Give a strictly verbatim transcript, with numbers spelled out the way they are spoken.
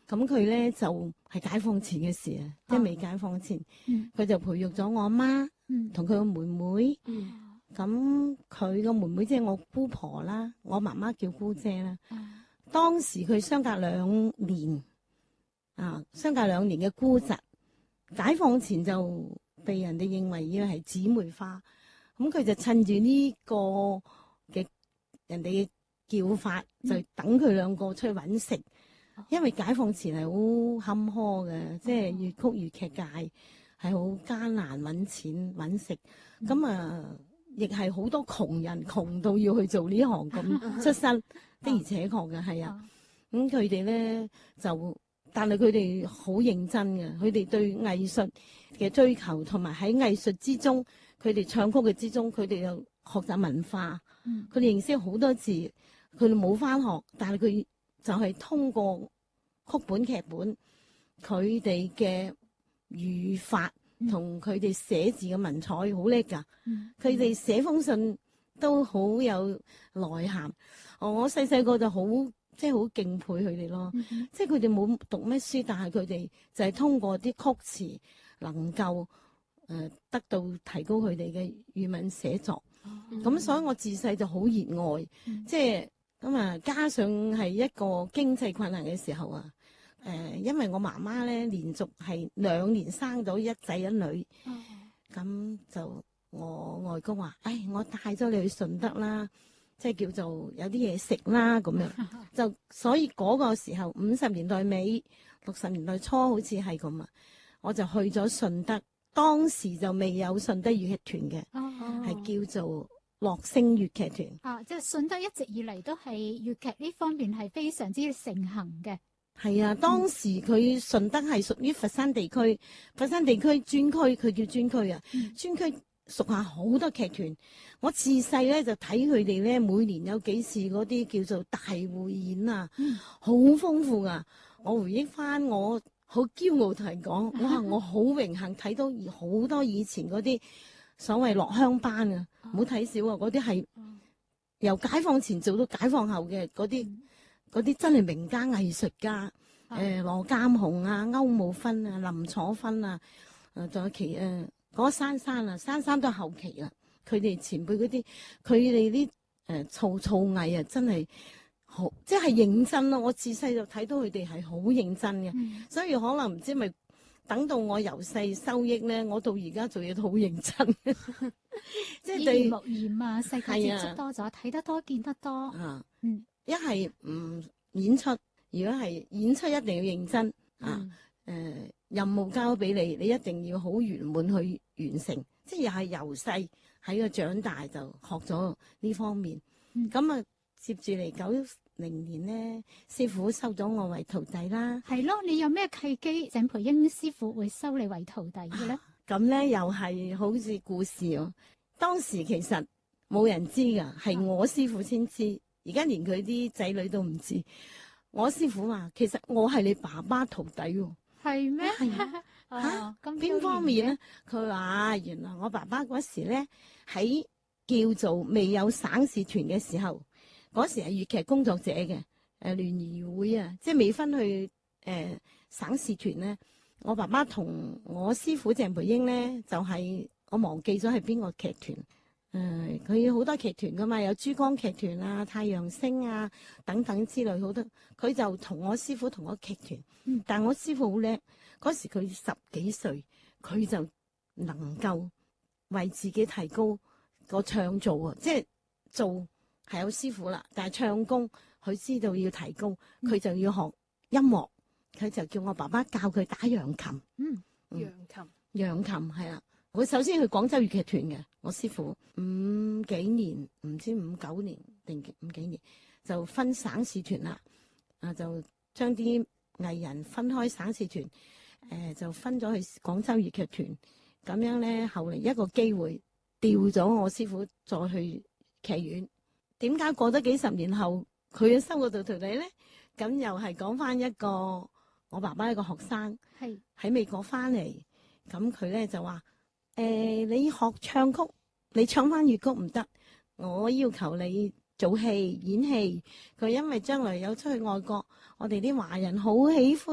咁佢咧就係、是、解放前嘅事啊，即係未解放前，佢、嗯、就培育咗我阿媽，同佢個妹妹。咁佢個妹妹即係我姑婆啦，我媽媽叫姑姐啦。嗯、當時佢相隔兩年，啊，相隔兩年嘅姑侄，解放前就被人哋認為要係姊妹花。咁佢就趁住呢個嘅人哋嘅叫法，就等佢兩個出去揾食。嗯、因為解放前係好坎坷嘅，嗯、即係粵曲粵劇界係好艱難揾錢揾食。咁、嗯、啊，亦係好多窮人窮到要去做呢行咁出身，的而且確嘅係啊。咁佢哋咧就，但係佢哋好認真嘅，佢哋對藝術嘅追求同埋喺藝術之中。佢哋唱曲嘅之中，佢哋又學習文化，佢哋、嗯、認識好多字，佢哋冇返學，但係佢就係通過曲本劇本，佢哋嘅語法同佢哋寫字嘅文采好叻㗎。佢哋、嗯、寫封信都好有內涵。我細細個就好即係好敬佩佢哋咯，嗯、即係佢哋冇讀咩書，但係佢哋就係通過啲曲詞能夠。誒、呃，得到提高佢哋嘅語文寫作，咁、嗯、所以我自細就好熱愛，嗯、即係咁啊，加上係一個經濟困難嘅時候啊，誒、呃，因為我媽媽咧連續係兩年生到一仔一女，咁、嗯、就我外公話，誒，我帶咗你去順德啦，即係叫做有啲嘢食啦，咁樣，就所以嗰個時候五十年代尾六十年代初好似係咁啊，我就去咗順德。當時就未有順德粵劇團嘅，係、哦、叫做樂聲粵劇團。 啊，即係順德一直以嚟都係粵劇呢方面係非常之盛行嘅。 係啊，當時佢順德係屬於佛山地區，佛山地區專區，佢叫專區啊。嗯、專區屬下好多劇團。我自細咧就睇佢哋咧，每年有幾次嗰啲叫做大匯演啊，好、嗯、豐富啊。我回憶翻我。好驕傲同人講，哇！我好榮幸睇到好多以前嗰啲所謂落鄉班啊，唔好睇少啊！嗰啲係由解放前做到解放後嘅嗰啲，嗰啲真係名家藝術家，誒、呃、羅鑑雄啊、歐姆芬啊、林楚芬啊，誒仲有其誒嗰珊珊啊，珊珊都係後期啦。佢哋前輩嗰啲，佢哋啲誒造造藝啊，真係〜好，即係認真咯！我自細就睇到佢哋係好認真嘅，嗯、所以可能唔知咪等到我由細收益咧，我到而家做嘢都好認真。即係對耳濡目染啊，世界接觸多咗，睇、啊、得多見得多。啊，嗯， 一係唔演出，如果係演出一定要認真、嗯、啊。誒、呃，任務交俾你，你一定要好圓滿去完成。即係又係由細喺個長大就學咗呢方面。咁啊、嗯，接住嚟九零年咧，師傅收咗我為徒弟啦。 係咯，你有咩契機，鄭培英師傅會收你為徒弟嘅咧？ 咁咧、啊、又係好似故事哦、啊。當時其實冇人知噶，係我師傅先知。而家、啊、連佢啲仔女都唔知。我師傅話，其實我係你爸爸徒弟喎。 係咩？ 係啊。吓，邊方面咧？佢話原來我爸爸嗰時咧喺叫做未有省市團嘅時候。嗰時係粵劇工作者嘅，誒聯誼會啊，即係未分去誒、呃、省市團咧。我爸爸同我師傅鄭培英咧，就係、是、我忘記咗係邊個劇團。誒、呃，佢好多劇團噶嘛，有珠江劇團啊、太陽星啊等等之類好多。佢就同我師傅同個劇團，嗯、但我師傅好叻。嗰時佢十幾歲，佢就能夠為自己提高個唱做啊，即係做。係有師傅啦，但係唱功佢知道要提高，佢就要學音樂，佢就叫我爸爸教佢打揚琴。 嗯， 嗯揚琴， 揚琴係啦。我首先去廣州粵劇團嘅，我師傅五幾年，唔知五九年定五幾年就分省市團啦。啊，就將啲藝人分開省市團，誒、呃、就分咗去廣州粵劇團。咁樣咧，後嚟一個機會調咗我師傅再去劇院。點解過咗幾十年後佢收我做徒弟咧？咁又係講翻一個我爸爸一個學生係喺美國翻嚟，咁佢咧就話：誒、呃，你學唱曲，你唱翻粵曲唔得，我要求你做戲演戲。佢因為將來有出去外國，我哋啲華人好喜歡。